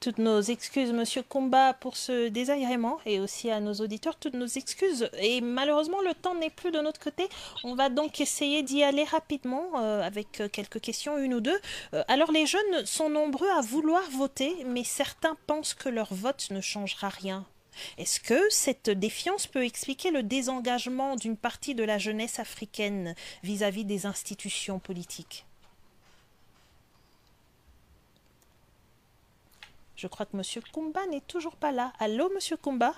Toutes nos excuses, Monsieur Kumba, pour ce désagrément et aussi à nos auditeurs, toutes nos excuses. Et malheureusement, le temps n'est plus de notre côté. On va donc essayer d'y aller rapidement avec quelques questions, une ou deux. Alors, les jeunes sont nombreux à vouloir voter, mais certains pensent que leur vote ne changera rien. Est-ce que cette défiance peut expliquer le désengagement d'une partie de la jeunesse africaine vis-à-vis des institutions politiques? Je crois que Monsieur Kumba n'est toujours pas là. Allô, Monsieur Kumba?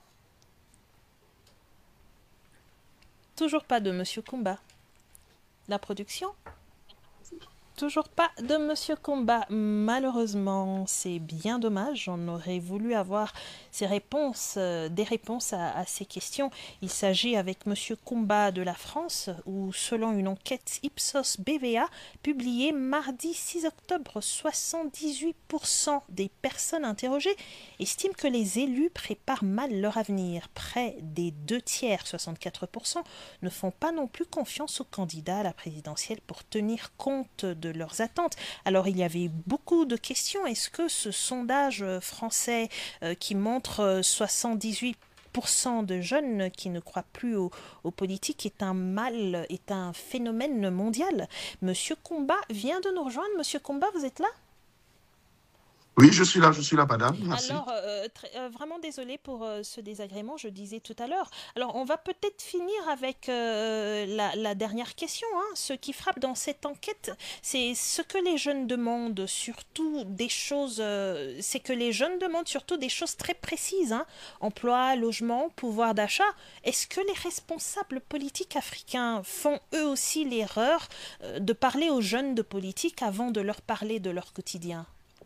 Toujours pas de Monsieur Kumba. La production? Toujours pas de Monsieur Kumba. Malheureusement, c'est bien dommage. On aurait voulu avoir des réponses à ces questions. Il s'agit avec Monsieur Kumba de la France, où selon une enquête Ipsos BVA publiée mardi 6 octobre, 78% des personnes interrogées estiment que les élus préparent mal leur avenir. Près des 2/3, 64%, ne font pas non plus confiance aux candidats à la présidentielle pour tenir compte de leurs attentes. Alors il y avait beaucoup de questions. Est-ce que ce sondage français qui montre 78% de jeunes qui ne croient plus aux politiques est un mal, est un phénomène mondial? Monsieur Kumba vient de nous rejoindre. Monsieur Kumba, vous êtes là? Oui, je suis là, madame. Merci. Alors, vraiment désolé pour ce désagrément, je disais tout à l'heure. Alors, on va peut-être finir avec la dernière question. Ce qui frappe dans cette enquête, c'est ce que les jeunes demandent, surtout des choses, c'est que les jeunes demandent surtout des choses très précises. Emploi, logement, pouvoir d'achat. Est-ce que les responsables politiques africains font eux aussi l'erreur de parler aux jeunes de politique avant de leur parler de leur quotidien?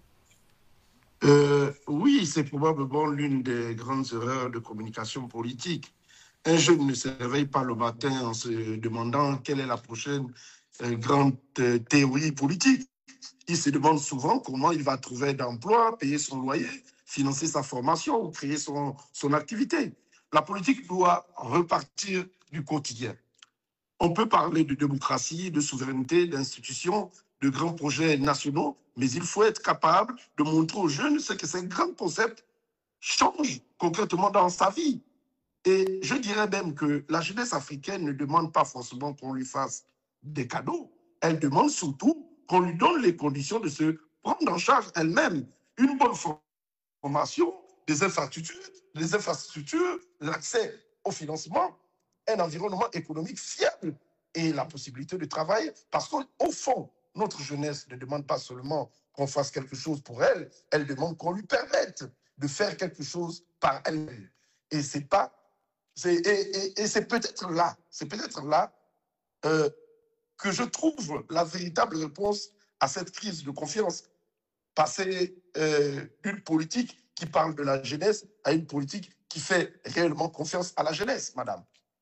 Oui, c'est probablement l'une des grandes erreurs de communication politique. Un jeune ne se réveille pas le matin en se demandant quelle est la prochaine grande théorie politique. Il se demande souvent comment il va trouver d'emploi, payer son loyer, financer sa formation ou créer son activité. La politique doit repartir du quotidien. On peut parler de démocratie, de souveraineté, d'institutions, de grands projets nationaux, mais il faut être capable de montrer aux jeunes ce que ces grands concepts changent concrètement dans sa vie. Et je dirais même que la jeunesse africaine ne demande pas forcément qu'on lui fasse des cadeaux. Elle demande surtout qu'on lui donne les conditions de se prendre en charge elle-même. Une bonne formation, des infrastructures, l'accès au financement, un environnement économique fiable et la possibilité de travail. Parce qu'au fond, notre jeunesse ne demande pas seulement qu'on fasse quelque chose pour elle, elle demande qu'on lui permette de faire quelque chose par elle-même. Et c'est peut-être là que je trouve la véritable réponse à cette crise de confiance. Passer d'une politique qui parle de la jeunesse à une politique qui fait réellement confiance à la jeunesse, madame.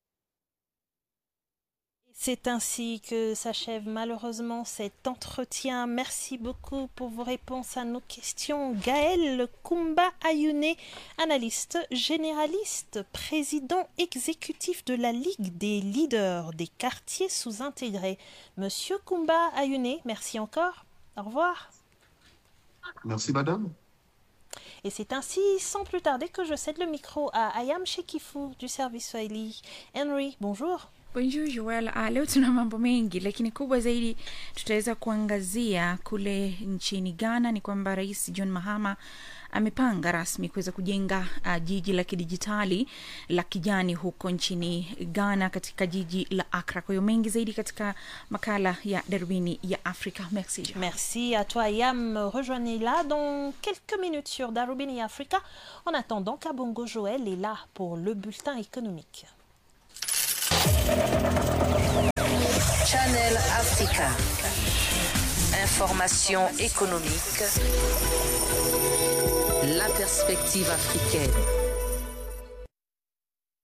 C'est ainsi que s'achève malheureusement cet entretien. Merci beaucoup pour vos réponses à nos questions. Gaël Kumba Ayouné, analyste généraliste, président exécutif de la Ligue des leaders des quartiers sous-intégrés. Monsieur Kumba Ayouné, merci encore. Au revoir. Merci, madame. Et c'est ainsi, sans plus tarder, que je cède le micro à Ayam Shekifou du service Swahili. Henry, bonjour. Bonjour Joel. Leo tuna mambo mengi, lakini kubwa zaidi tutaweza kuangazia kule nchini Ghana. Ni kwamba Rais John Mahama amepanga rasmi kuweza kujenga jiji la kidijitali la kijani huko nchini Ghana katika jiji la Accra. Kwa hiyo mengi zaidi katika makala ya Darubini ya Afrika. Merci. Merci à toi Yam. Rejoignez-la dans quelques minutes sur Darubini Africa. En attendant, Kabongo Joël est là pour le bulletin économique. Channel Africa. Information économique. La perspective africaine.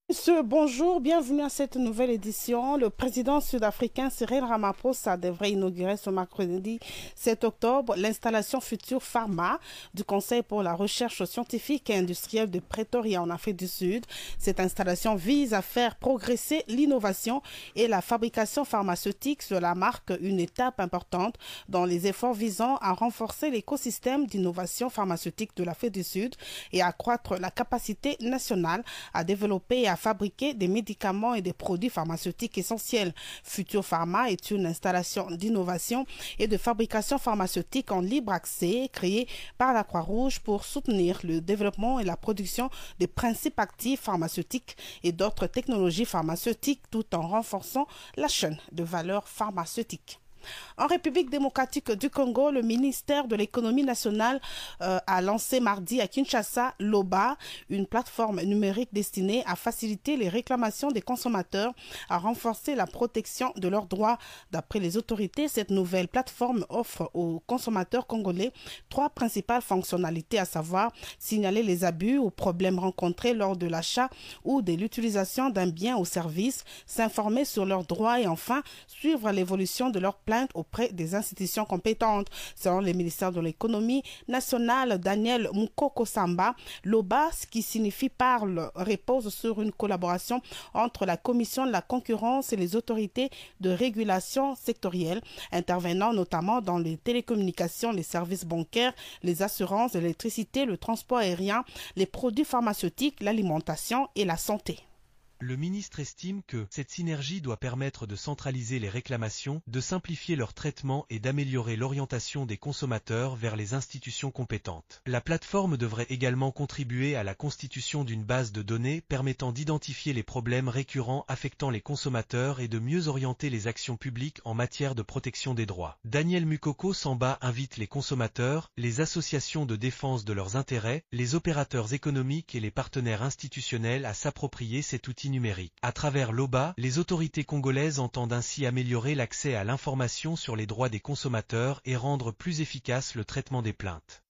Monsieur, bonjour, bienvenue à cette nouvelle édition. Le président sud-africain Cyril Ramaphosa devrait inaugurer ce mercredi 7 octobre l'installation Future Pharma du Conseil pour la recherche scientifique et industrielle de Pretoria en Afrique du Sud. Cette installation vise à faire progresser l'innovation et la fabrication pharmaceutique. Cela marque une étape importante dans les efforts visant à renforcer l'écosystème d'innovation pharmaceutique de l'Afrique du Sud et à accroître la capacité nationale à développer et à fabriquer des médicaments et des produits pharmaceutiques essentiels. Future Pharma est une installation d'innovation et de fabrication pharmaceutique en libre accès créée par la Croix-Rouge pour soutenir le développement et la production des principes actifs pharmaceutiques et d'autres technologies pharmaceutiques tout en renforçant la chaîne de valeur pharmaceutique. En République démocratique du Congo, le ministère de l'économie nationale a lancé mardi à Kinshasa l'OBA, une plateforme numérique destinée à faciliter les réclamations des consommateurs, à renforcer la protection de leurs droits. D'après les autorités, cette nouvelle plateforme offre aux consommateurs congolais 3 principales fonctionnalités, à savoir signaler les abus ou problèmes rencontrés lors de l'achat ou de l'utilisation d'un bien ou service, s'informer sur leurs droits et enfin suivre l'évolution de leurs plaintes auprès des institutions compétentes. Selon le ministère de l'économie nationale, Daniel Mukoko Samba, l'OBA, ce qui signifie parle, repose sur une collaboration entre la Commission de la concurrence et les autorités de régulation sectorielle, intervenant notamment dans les télécommunications, les services bancaires, les assurances, l'électricité, le transport aérien, les produits pharmaceutiques, l'alimentation et la santé. Le ministre estime que cette synergie doit permettre de centraliser les réclamations, de simplifier leur traitement et d'améliorer l'orientation des consommateurs vers les institutions compétentes. La plateforme devrait également contribuer à la constitution d'une base de données permettant d'identifier les problèmes récurrents affectant les consommateurs et de mieux orienter les actions publiques en matière de protection des droits. Daniel Mukoko Samba invite les consommateurs, les associations de défense de leurs intérêts, les opérateurs économiques et les partenaires institutionnels à s'approprier cet outil numérique. À travers l'OBA, les autorités congolaises entendent ainsi améliorer l'accès à l'information sur les droits des consommateurs et rendre plus efficace le traitement des plaintes.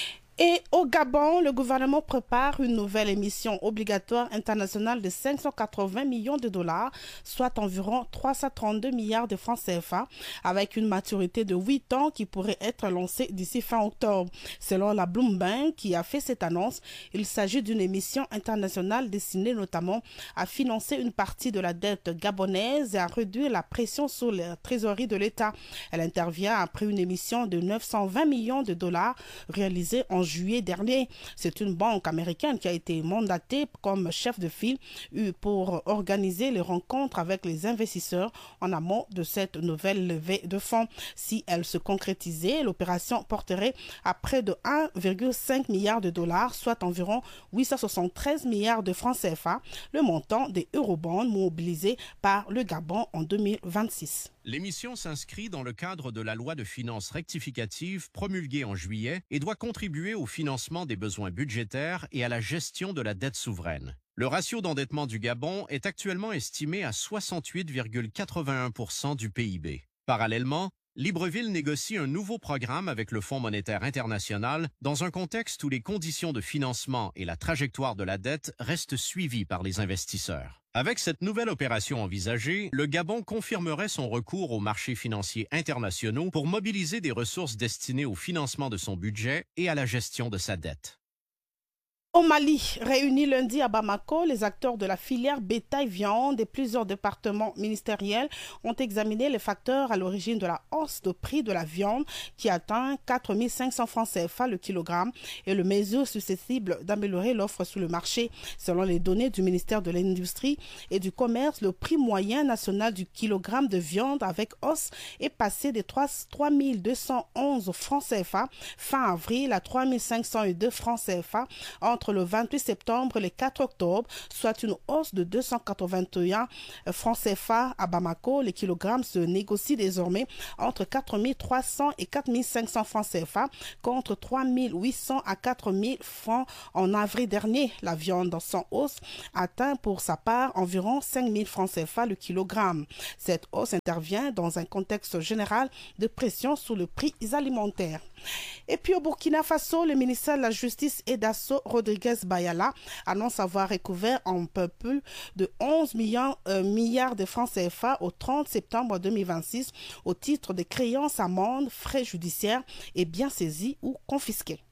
Et au Gabon, le gouvernement prépare une nouvelle émission obligatoire internationale de 580 millions de dollars, soit environ 332 milliards de francs CFA, avec une maturité de 8 ans qui pourrait être lancée d'ici fin octobre. Selon la Bloomberg qui a fait cette annonce, il s'agit d'une émission internationale destinée notamment à financer une partie de la dette gabonaise et à réduire la pression sur les trésoreries de l'État. Elle intervient après une émission de 920 millions de dollars réalisée en juillet dernier. C'est une banque américaine qui a été mandatée comme chef de file pour organiser les rencontres avec les investisseurs en amont de cette nouvelle levée de fonds. Si elle se concrétisait, l'opération porterait à près de 1,5 milliard de dollars, soit environ 873 milliards de francs CFA, le montant des eurobonds mobilisés par le Gabon en 2026. L'émission s'inscrit dans le cadre de la loi de finances rectificative promulguée en juillet et doit contribuer au financement des besoins budgétaires et à la gestion de la dette souveraine. Le ratio d'endettement du Gabon est actuellement estimé à 68,81% du PIB. Parallèlement, Libreville négocie un nouveau programme avec le Fonds monétaire international dans un contexte où les conditions de financement et la trajectoire de la dette restent suivies par les investisseurs. Avec cette nouvelle opération envisagée, le Gabon confirmerait son recours aux marchés financiers internationaux pour mobiliser des ressources destinées au financement de son budget et à la gestion de sa dette. Au Mali, réunis lundi à Bamako, les acteurs de la filière bétail-viande et plusieurs départements ministériels ont examiné les facteurs à l'origine de la hausse de prix de la viande qui atteint 4 500 francs CFA le kilogramme et le mesures susceptibles d'améliorer l'offre sur le marché. Selon les données du ministère de l'Industrie et du Commerce, le prix moyen national du kilogramme de viande avec os est passé de 3 211 francs CFA fin avril à 3 502 francs CFA entre le 28 septembre et le 4 octobre, soit une hausse de 281 francs CFA à Bamako. Les kilogrammes se négocient désormais entre 4 300 et 4 500 francs CFA contre 3 800 à 4 000 francs en avril dernier. La viande en sans hausse atteint pour sa part environ 5 000 francs CFA le kilogramme. Cette hausse intervient dans un contexte général de pression sur les prix alimentaires. Et puis au Burkina Faso, le ministère de la Justice et d'Assaut Rodriguez Bayala annonce avoir recouvert un peu plus de 11 milliards de francs CFA au 30 septembre 2026 au titre de créances, amendes, frais judiciaires et biens saisis ou confisqués.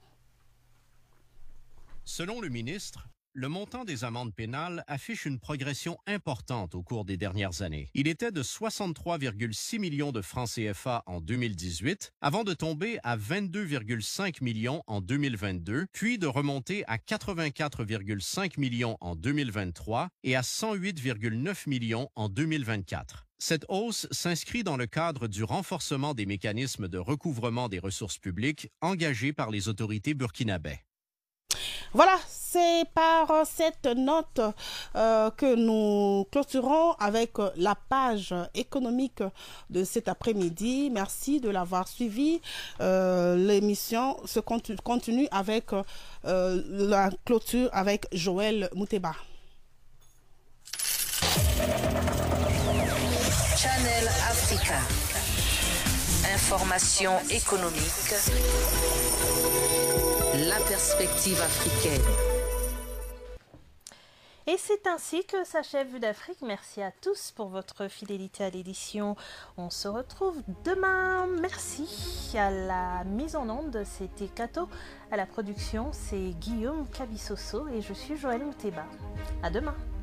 Selon le ministre, le montant des amendes pénales affiche une progression importante au cours des dernières années. Il était de 63,6 millions de francs CFA en 2018, avant de tomber à 22,5 millions en 2022, puis de remonter à 84,5 millions en 2023 et à 108,9 millions en 2024. Cette hausse s'inscrit dans le cadre du renforcement des mécanismes de recouvrement des ressources publiques engagés par les autorités burkinabais. Voilà, c'est par cette note que nous clôturons avec la page économique de cet après-midi. Merci de l'avoir suivi. L'émission se continue avec la clôture avec Joël Mouteba. Channel Africa. Information économique. La perspective africaine. Et c'est ainsi que s'achève Vue d'Afrique. Merci à tous pour votre fidélité à l'édition. On se retrouve demain. Merci. À la mise en onde, c'était Kato. À la production, c'est Guillaume Cabissoso et je suis Joël Mouteba. À demain.